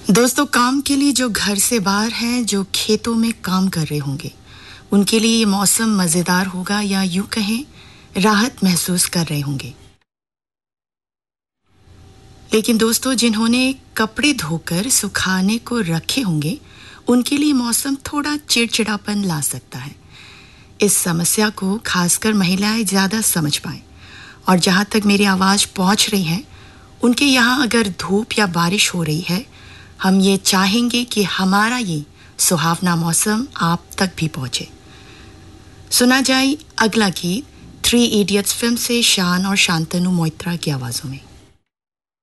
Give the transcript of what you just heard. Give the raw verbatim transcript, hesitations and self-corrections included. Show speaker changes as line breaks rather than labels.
दोस्तों, काम के लिए जो घर से बाहर हैं, जो खेतों में काम कर रहे होंगे, उनके लिए ये मौसम मज़ेदार होगा या यूं कहें राहत महसूस कर रहे होंगे। लेकिन दोस्तों, जिन्होंने कपड़े धोकर सुखाने को रखे होंगे, उनके लिए मौसम थोड़ा चिड़चिड़ापन ला सकता है। इस समस्या को खासकर महिलाएं ज़्यादा समझ पाएं। और जहां तक मेरी आवाज़ पहुंच रही है, उनके यहाँ अगर धूप या बारिश हो रही है, हम ये चाहेंगे कि हमारा ये सुहावना मौसम आप तक भी पहुंचे। सुना जाए अगला गीत थ्री इडियट्स फिल्म से शान और शांतनु मोइत्रा की आवाज़ों में।